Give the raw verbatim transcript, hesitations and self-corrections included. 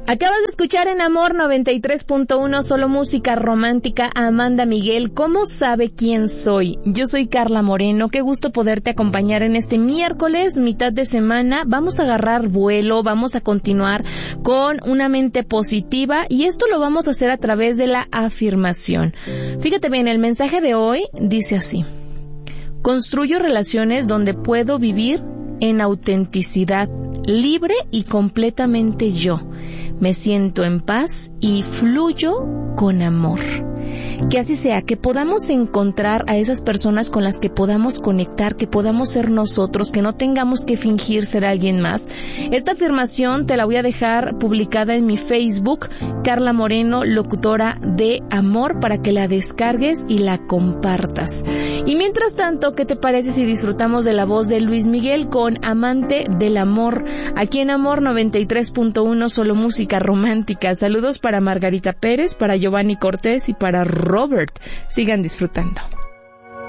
Acabas de escuchar en Amor noventa y tres punto uno, solo música romántica, a Amanda Miguel. ¿Cómo sabe quién soy? Yo soy Carla Moreno. Qué gusto poderte acompañar en este miércoles, mitad de semana. Vamos a agarrar vuelo, vamos a continuar con una mente positiva y esto lo vamos a hacer a través de la afirmación. Fíjate bien, el mensaje de hoy dice así: construyo relaciones donde puedo vivir en autenticidad, libre y completamente yo. Me siento en paz y fluyo con amor. Que así sea, que podamos encontrar a esas personas con las que podamos conectar, que podamos ser nosotros, que no tengamos que fingir ser alguien más. Esta afirmación te la voy a dejar publicada en mi Facebook, Carla Moreno, locutora de amor, para que la descargues y la compartas. Y mientras tanto, ¿qué te parece si disfrutamos de la voz de Luis Miguel con Amante del Amor? Aquí en Amor noventa y tres punto uno, solo música romántica. Saludos para Margarita Pérez, para Giovanni Cortés y para Robert. Sigan disfrutando.